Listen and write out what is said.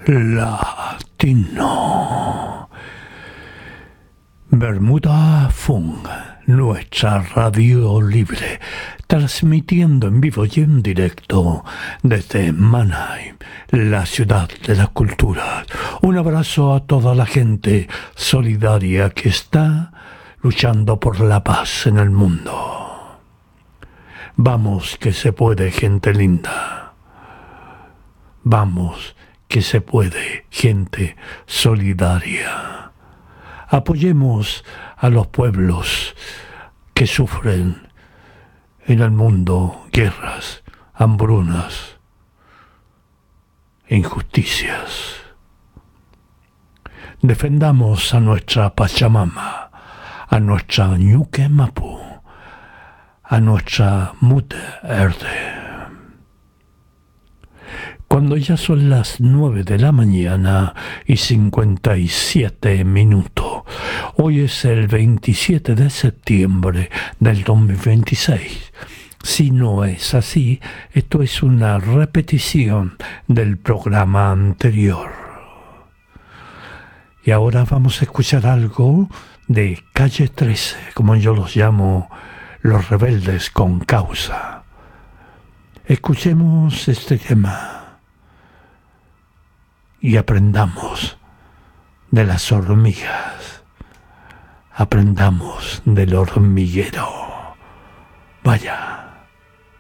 Latino. Bermuda Funk, nuestra radio libre, transmitiendo en vivo y en directo desde Mannheim, la ciudad de la cultura. Un abrazo a toda la gente solidaria que está luchando por la paz en el mundo. Vamos que se puede, gente linda. Vamos que se puede, gente solidaria. Apoyemos a los pueblos que sufren en el mundo guerras, hambrunas, injusticias. Defendamos a nuestra Pachamama, a nuestra Ñuque Mapu, a nuestra Mutter Erde. Cuando ya son las 9 de la mañana y 57 minutos, hoy es el 27 de septiembre del 2026. Si no es así, esto es una repetición del programa anterior. Y ahora vamos a escuchar algo de Calle 13, como yo los llamo, los rebeldes con causa. Escuchemos este tema y aprendamos de las hormigas, aprendamos del hormiguero. Vaya.